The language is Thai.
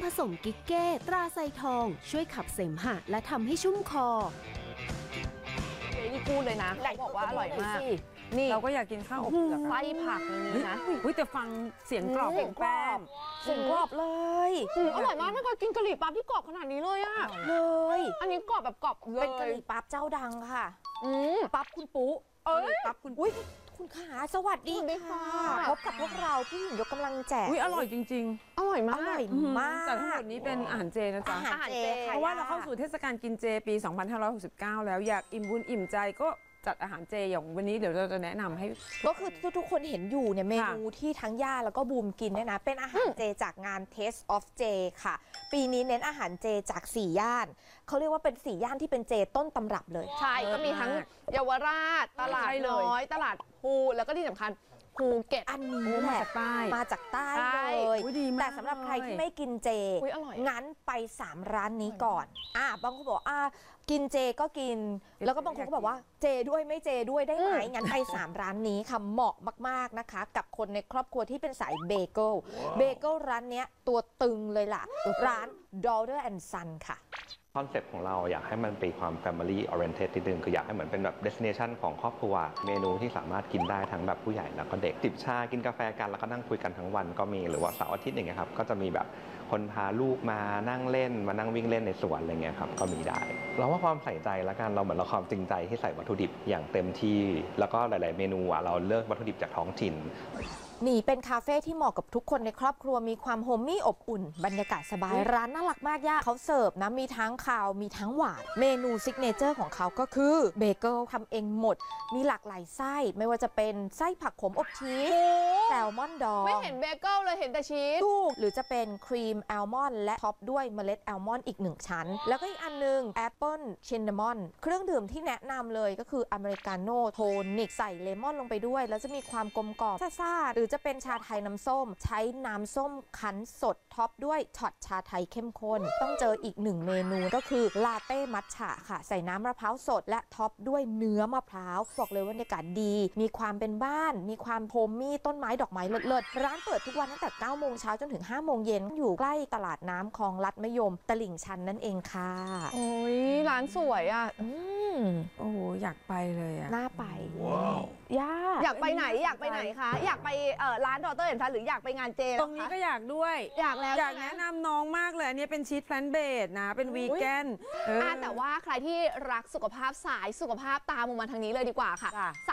ผสมกิ๊กเก้ตราไซทองช่วยขับเสมหะและทำให้ชุ่มคอนี่พูดเลยนะเขาบอกว่าอร่อยมากนี่เราก็อยากกินข้าวอบเปลือกไส้ผักอย่างนี้นะแต่ฟังเสียงกรอบของแป้งเสียงกรอบเลยอร่อยมากไม่เคยกินกะหรี่ปั๊บที่กรอบขนาดนี้เลยอะเลยอันนี้กรอบแบบกรอบเลยเป็นกะหรี่ปั๊บเจ้าดังค่ะปั๊บคุณปุ๊ปั๊บคุณอุ้ยคุณขาสวัสดีค่ะพบกับพวกเราผู้หญิงยกกำลังแจกอร่อยจริงอร่อยอมากร่อยมากแต่ทั้งหมดนี้เป็นอาหารเจนะจ๊ะอาหารเจเพราะว่าเราเข้าสู่เทศกาลกินเจปี 2569 แล้วอยากอิ่มบุญอิ่มใจก็จัดอาหารเจอย่างวันนี้เดี๋ยวเราจะแนะนำให้ก็คือทุกคนเห็นอยู่เนี่ยเมนูที่ทั้งย่าแล้วก็บูมกินเนี่ยนะเป็นอาหารเจจากงาน Taste of J ค่ะปีนี้เน้นอาหารเจจาก4ย่านเขาเรียกว่าเป็น4ย่านที่เป็นเจต้นตำรับเลยใช่ก็มีทั้งเยาวราชตลาดน้อยตลาดภูแล้วก็ที่สำคัญภูเก็ตอันนี้แหมาละจากใต้มาจากใต้ใช่เลยดีมากแต่สำหรับใครที่ไม่กินเจอร่อยงั้นไป3ร้านนี้ก่อนบางคนบอกกินเจก็กิน แล้วก็บางคนก็บอกว่าเจด้วยไม่เจด้วยได้ไหมงั้นไป3ร้านนี้ค่ะเหมาะมากๆนะคะกับคนในครอบครัวที่เป็นสายเบเกิลเบเกิลร้านเนี้ยตัวตึงเลยล่ะร้าน Daughter and Son ค่ะคอนเซ็ปต์ของเราอยากให้มันเป็นความ Family Oriented นิดนึงคืออยากให้เหมือนเป็นแบบ destination ของครอบครัวเมนูที่สามารถกินได้ทั้งแบบผู้ใหญ่แล้วก็เด็กจิบชากินกาแฟกันแล้วก็นั่งคุยกันทั้งวันก็มีหรือว่าเสาร์อาทิตย์อย่างเงี้ยครับก็จะมีแบบคนพาลูกมานั่งเล่นมานั่งวิ่งเล่นในสวนอะไรเงี้ยครับก็มีได้เราว่าความใส่ใจแล้วกันเราเหมือนเราความจริงใจที่ใส่วัตถุดิบอย่างเต็มที่แล้วก็หลายๆเมนูเราเลือกวัตถุดิบจากท้องถิ่นนี่เป็นคาเฟ่ที่เหมาะกับทุกคนในครอบครัวมีความโฮมมี่อบอุ่นบรรยากาศสบายร้านน่ารักมากย่าเขาเสิร์ฟนะมีทั้งคาวมีทั้งหวานเมนูซิกเนเจอร์ของเขาก็คือเบเกิลทำเองหมดมีหลากหลายไส้ไม่ว่าจะเป็นไส้ผักขมอบชีสแซลมอนดองไม่เห็นเบเกิลเลยเห็นแต่ชีสถูกหรือจะเป็นครีมแอลมอนด์และท็อปด้วยเมล็ดแอลมอนด์อีก1ชั้นแล้วก็อีกอันนึงแอปเปิลชินนามอนเครื่องดื่มที่แนะนำเลยก็คืออเมริกาโน่โทนิกใส่เลมอนลงไปด้วยแล้วจะมีความกลมกล่อมซ่าๆหรือจะเป็นชาไทยน้ำส้มใช้น้ำส้มคั้นสดท็อปด้วยช็อตชาไทยเข้มข้นต้องเจออีก1เมนูก็คือลาเต้มัทฉะค่ะใส่น้ำมะพร้าวสดและท็อปด้วยเนื้อมะพร้าวบอกเลยว่าบรรยากาศดีมีความเป็นบ้านมีความโฮมมี่ต้นไม้ดอกไม้เลิศๆร้านเปิดทุกวันตั้งแต่9โมงเช้าจนถึง5โมงเย็นอยู่ใกล้ตลาดน้ำคลองลัดมะยมตลิ่งชันนั่นเองค่ะโอ้ยร้านสวยอ่ะโอ้โหอยากไปเลยอ่ะน่าไปย่าอยากไปไหนคะอยากไปร้านดอเตอร์เห็นทันหรืออยากไปงานเจตรงนี้ก็อยากด้วยอยากแล้วอยากแนะนำน้องมากเลยอันนี้เป็นชีสแพลนเบสนะเป็นวีแกนแต่ว่าใครที่รักสุขภาพสายสุขภาพตามมาทางนี้เลยดีกว่าค่ะ